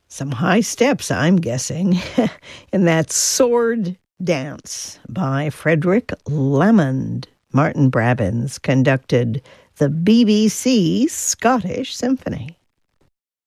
Some high steps, I'm guessing, in that Sword Dance by Frederick Lamond. Martin Brabbins conducted the BBC Scottish Symphony.